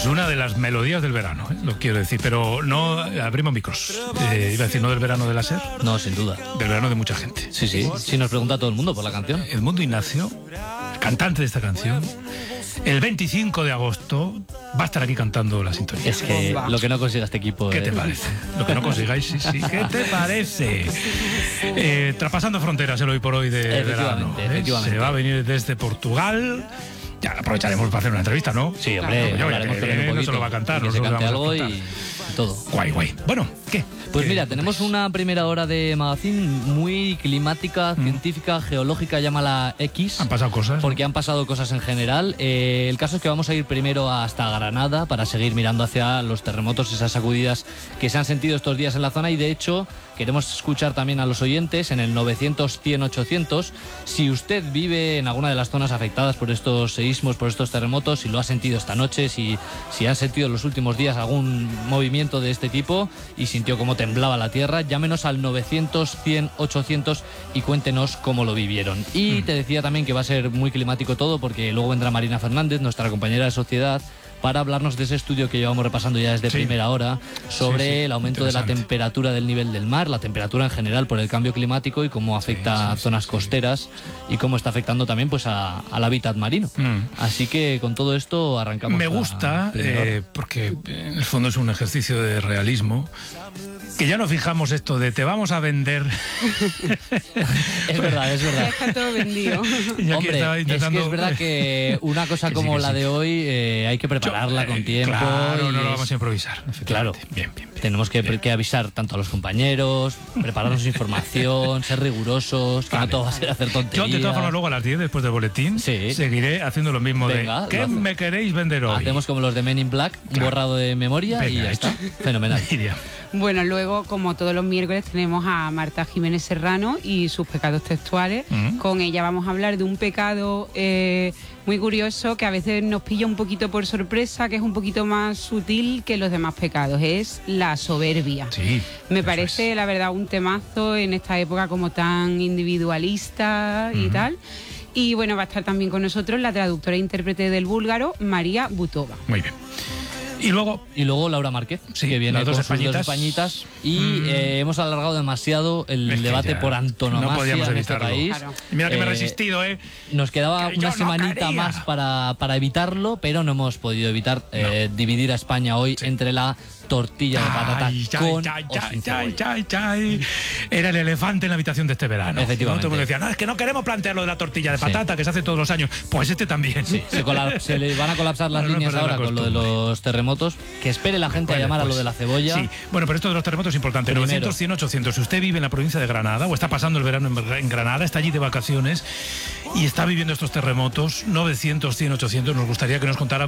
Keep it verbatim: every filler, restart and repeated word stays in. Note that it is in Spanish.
Es una de las melodías del verano, ¿eh? Lo quiero decir, pero no abrimos micros. Eh, iba a decir, no del verano de la SER. No, sin duda. Del verano de mucha gente. Sí, sí. Sí, nos pregunta todo el mundo por la canción. Edmundo Ignacio, cantante de esta canción, el veinticinco de agosto va a estar aquí cantando la sintonía. Es que lo que no consiga este equipo... ¿Qué eh. te parece? Lo que no consigáis, sí, sí. ¿Qué te parece? Eh, traspasando fronteras el hoy por hoy de verano. ¿eh? Efectivamente. Se va a venir desde Portugal. Ya aprovecharemos para hacer una entrevista, ¿no? Sí, hombre, no, hablaremos con él un no poquito, se lo va a cantar, que no se se lo cante vamos a algo contar. y todo. Guay, guay. Bueno, ¿qué? Pues ¿Qué? mira, tenemos una primera hora de magazine muy climática, Mm. científica, geológica, llámala X. Han pasado cosas. Porque han pasado cosas en general. Eh, el caso es que vamos a ir primero hasta Granada para seguir mirando hacia los terremotos, esas sacudidas que se han sentido estos días en la zona, y de hecho queremos escuchar también a los oyentes en el novecientos cien ochocientos si usted vive en alguna de las zonas afectadas por estos seísmos, por estos terremotos, si lo ha sentido esta noche, si, si han sentido en los últimos días algún movimiento de este tipo y sintió cómo temblaba la tierra. Llámenos al novecientos cien ochocientos y cuéntenos cómo lo vivieron. Y Mm. te decía también que va a ser muy climático todo, porque luego vendrá Marina Fernández, nuestra compañera de Sociedad, para hablarnos de ese estudio que llevamos repasando ya desde Sí. primera hora sobre Sí, sí, el aumento de la interesante. temperatura del nivel del mar, la temperatura en general por el cambio climático y cómo afecta sí, a sí, zonas sí. costeras y cómo está afectando también pues a, al hábitat marino. Mm. Así que con todo esto arrancamos. Me la gusta, primera hora. eh, porque en el fondo es un ejercicio de realismo, que ya no fijamos esto de te vamos a vender. Es verdad, es verdad. Ya está todo vendido. Y aquí Hombre, estaba es intentando- que es verdad que una cosa Que sí, como que la sí. de hoy eh, hay que prepararla Eh, con tiempo. Claro, y no lo es- vamos a improvisar. Claro, efectivamente. Bien, bien, bien. tenemos que, que avisar tanto a los compañeros, prepararnos información, ser rigurosos, que Vale. no todo va a ser hacer Yo, tonterías. de todas formas, luego a las diez, después del boletín, Sí. seguiré haciendo lo mismo Venga, de ¿qué lo hace- me queréis vender hoy? Hacemos como los de Men in Black, un Claro. borrado de memoria y Venga, ya hecho. está. Fenomenal. Miriam. Bueno, luego, como todos los miércoles, tenemos a Marta Jiménez Serrano y sus pecados textuales. Mm. Con ella vamos a hablar de un pecado eh, muy curioso que a veces nos pilla un poquito por sorpresa, que es un poquito más sutil que los demás pecados. Es la soberbia. Sí. Me eso parece, es. la verdad, un temazo en esta época como tan individualista y Ujú. tal. Y bueno, va a estar también con nosotros la traductora e intérprete del búlgaro, María Butova. Muy bien. Y luego, Y luego Laura Márquez, Sí, que viene las dos con sus españitas. dos españitas. Y Mm. eh, hemos alargado demasiado el es que debate ya por antonomasia no podíamos en este evitarlo. país. Claro. Y mira que me he Eh, resistido, ¿eh? Nos quedaba Que yo una no semanita quería. más para, para evitarlo, pero no hemos podido evitar eh, dividir a España hoy entre la tortilla de patata Ay, con ay, o ay, sin ay, cebolla. ay, ay. Era el elefante en la habitación de este verano. Efectivamente. ¿no? Todo el mundo decía, no, es que no queremos plantear lo de la tortilla de Sí. patata que se hace todos los años. Pues este también. Se, cola- se le van a colapsar las Para no líneas perder la ahora con lo de costumbre. los terremotos. Que espere la gente Vale, a llamar a pues, lo de la cebolla. Sí, bueno, pero esto de los terremotos es importante. Primero. novecientos, cien, ochocientos. Si usted vive en la provincia de Granada o está pasando el verano en, en Granada, está allí de vacaciones y está viviendo estos terremotos, novecientos, cien, ochocientos, nos gustaría que nos contara